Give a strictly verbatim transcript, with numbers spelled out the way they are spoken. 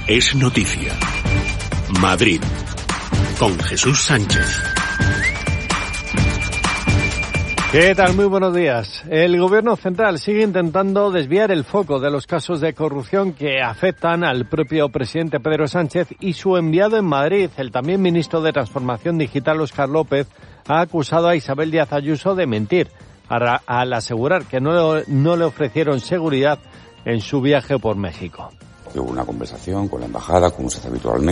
es noticia. Madrid, con Jesús Sánchez. ¿Qué tal? Muy buenos días. El Gobierno central sigue intentando desviar el foco de los casos de corrupción que afectan al propio presidente Pedro Sánchez y su enviado en Madrid, el también ministro de Transformación Digital, Óscar López, ha acusado a Isabel Díaz Ayuso de mentir al asegurar que no, no le ofrecieron seguridad en su viaje por México. Hubo una conversación con la embajada, como se hace habitualmente.